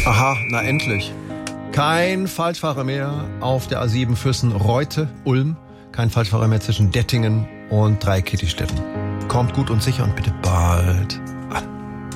Aha, na endlich. Kein Falschfahrer mehr auf der A7 Fürsten-Reute, Ulm. Kein Falschfahrer mehr zwischen Dettingen und Dreikietistetten. Kommt gut und sicher und bitte bald.